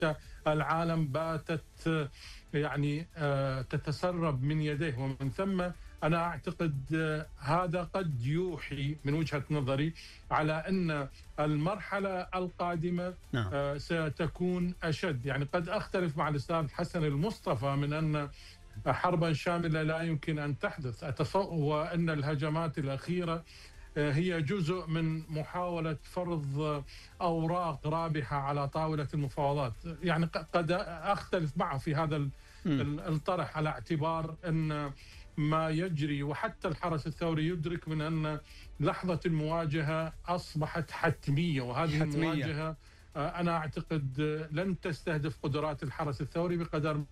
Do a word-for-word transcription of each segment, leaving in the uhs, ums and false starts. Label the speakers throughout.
Speaker 1: حتى العالم باتت يعني تتسرب من يديه. ومن ثم أنا أعتقد هذا قد يوحي من وجهة نظري على أن المرحلة القادمة
Speaker 2: نعم.
Speaker 1: ستكون أشد. يعني قد أختلف مع الأستاذ حسن المصطفى من أن حربا شاملة لا يمكن أن تحدث، أتصور وأن الهجمات الأخيرة هي جزء من محاولة فرض أوراق رابحة على طاولة المفاوضات. يعني قد أختلف معه في هذا الطرح على اعتبار أن ما يجري وحتى الحرس الثوري يدرك من أن لحظة المواجهة أصبحت حتمية، وهذه حتمية. المواجهة أنا أعتقد لن تستهدف قدرات الحرس الثوري بقدر.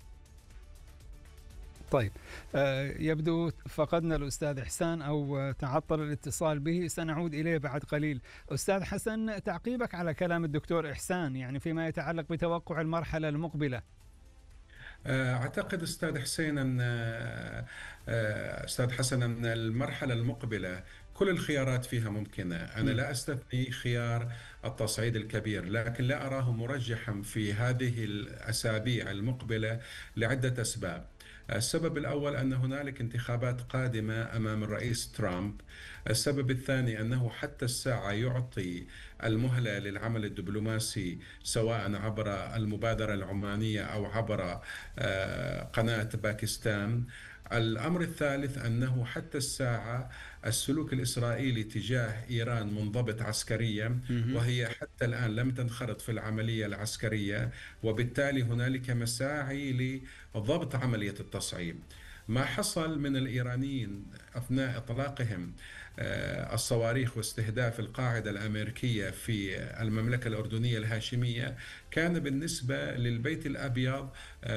Speaker 2: طيب، يبدو فقدنا الأستاذ إحسان أو تعطل الاتصال به، سنعود إليه بعد قليل. أستاذ حسن، تعقيبك على كلام الدكتور إحسان يعني فيما يتعلق بتوقع المرحلة المقبلة.
Speaker 3: أعتقد أستاذ حسين أن أستاذ حسن أن المرحلة المقبلة كل الخيارات فيها ممكنة. أنا لا أستثني خيار التصعيد الكبير، لكن لا أراه مرجحا في هذه الأسابيع المقبلة لعدة أسباب. السبب الأول أن هنالك انتخابات قادمة أمام الرئيس ترامب. السبب الثاني أنه حتى الساعة يعطي المهلة للعمل الدبلوماسي سواء عبر المبادرة العمانية أو عبر قناة باكستان. الأمر الثالث أنه حتى الساعة السلوك الإسرائيلي تجاه إيران منضبط عسكريا، وهي حتى الآن لم تنخرط في العملية العسكرية، وبالتالي هنالك مساعي لضبط عملية التصعيد. ما حصل من الإيرانيين أثناء إطلاقهم الصواريخ واستهداف القاعدة الأمريكية في المملكة الأردنية الهاشمية كان بالنسبة للبيت الأبيض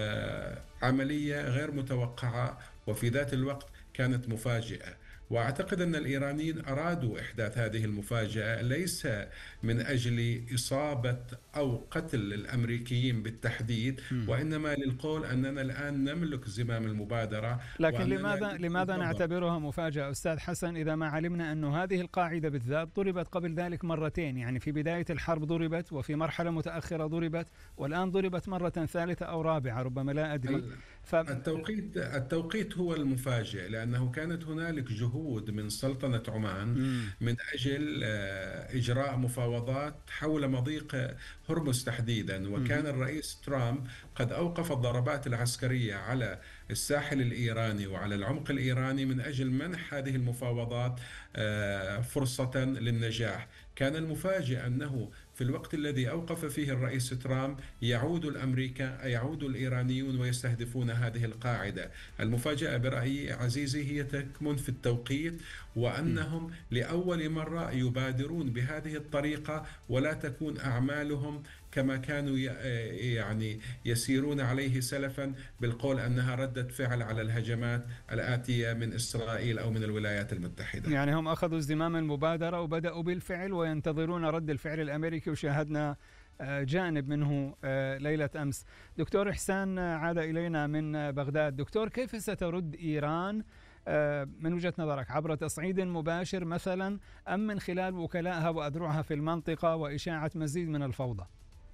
Speaker 3: عملية غير متوقعة، وفي ذات الوقت كانت مفاجئة. وأعتقد أن الإيرانيين أرادوا إحداث هذه المفاجأة ليس من أجل إصابة أو قتل الأمريكيين بالتحديد، م. وإنما للقول أننا الآن نملك زمام المبادرة.
Speaker 2: لكن لماذا لماذا نعتبرها مفاجأة أستاذ حسن إذا ما علمنا أن هذه القاعدة بالذات ضربت قبل ذلك مرتين؟ يعني في بداية الحرب ضربت، وفي مرحلة متأخرة ضربت، والآن ضربت مرة ثالثة أو رابعة ربما، لا أدري.
Speaker 3: ف... التوقيت التوقيت هو المفاجئ، لأنه كانت هنالك جهود من سلطنة عمان م. من أجل إجراء مفاوضات حول مضيق هرمز تحديدا، وكان م. الرئيس ترامب قد أوقف الضربات العسكرية على الساحل الإيراني وعلى العمق الإيراني من أجل منح هذه المفاوضات فرصة للنجاح. كان المفاجئ أنه في الوقت الذي أوقف فيه الرئيس ترامب يعود الأمريكا يعود الإيرانيون ويستهدفون هذه القاعدة. المفاجأة برأيي عزيزي هي تكمن في التوقيت، وأنهم لأول مرة يبادرون بهذه الطريقة ولا تكون أعمالهم كما كانوا يعني يسيرون عليه سلفا بالقول أنها ردة فعل على الهجمات الآتية من إسرائيل أو من الولايات المتحدة.
Speaker 2: يعني هم أخذوا زمام المبادرة وبدأوا بالفعل وينتظرون رد الفعل الأمريكي، وشاهدنا جانب منه ليلة أمس. دكتور إحسان عاد إلينا من بغداد. دكتور، كيف سترد إيران من وجهة نظرك؟ عبر تصعيد مباشر مثلا، أم من خلال وكلائها وأذرعها في المنطقة وإشاعة مزيد من الفوضى؟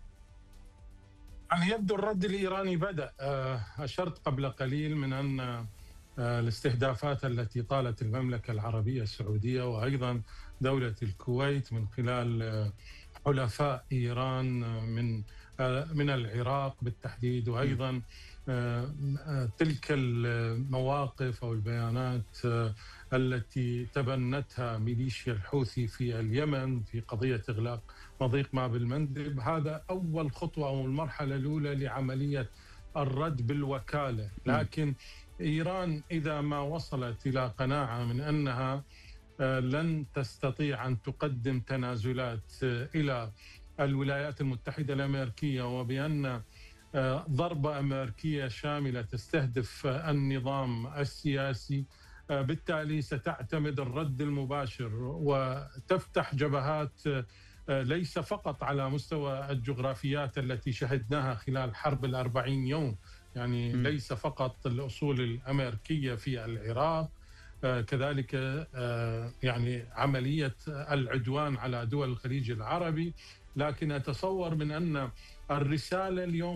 Speaker 1: يعني يبدو الرد الإيراني بدأ. أشرت قبل قليل من أن الاستهدافات التي طالت المملكة العربية السعودية وأيضا دولة الكويت من خلال حلفاء إيران من من العراق بالتحديد، وأيضا تلك المواقف أو البيانات التي تبنتها ميليشيا الحوثي في اليمن في قضية إغلاق مضيق ماب المندب، هذا أول خطوة أو المرحلة الأولى لعملية الرد بالوكالة. لكن إيران إذا ما وصلت إلى قناعة من أنها لن تستطيع أن تقدم تنازلات إلى الولايات المتحدة الأمريكية، وبأن ضربة أمريكية شاملة تستهدف النظام السياسي، بالتالي ستعتمد الرد المباشر وتفتح جبهات ليس فقط على مستوى الجغرافيات التي شهدناها خلال حرب الأربعين يوم، يعني م. ليس فقط الأصول الأمريكية في العراق، كذلك يعني عملية العدوان على دول الخليج العربي. لكن أتصور من أن الرسالة اليوم